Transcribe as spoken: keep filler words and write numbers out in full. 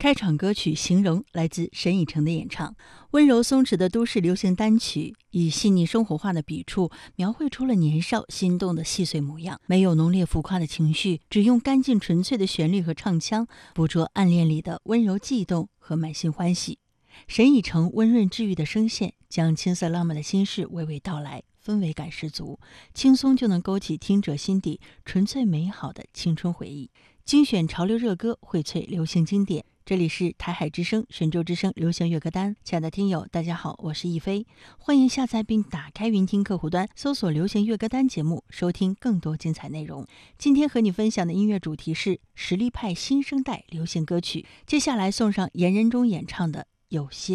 开场歌曲《形容》来自沈以诚的演唱，温柔松弛的都市流行单曲，以细腻生活化的笔触，描绘出了年少心动的细碎模样。没有浓烈浮夸的情绪，只用干净纯粹的旋律和唱腔，捕捉暗恋里的温柔悸动和满心欢喜。沈以诚温润治愈的声线，将青涩浪漫的心事娓娓道来，氛围感十足，轻松就能勾起听者心底纯粹美好的青春回忆。精选潮流热歌，荟萃流行经典。这里是台海之声神州之声流行乐歌单，亲爱的听友大家好，我是亦菲，欢迎下载并打开云听客户端，搜索流行乐歌单节目，收听更多精彩内容。今天和你分享的音乐主题是实力派新生代流行歌曲，接下来送上严仁中演唱的有些。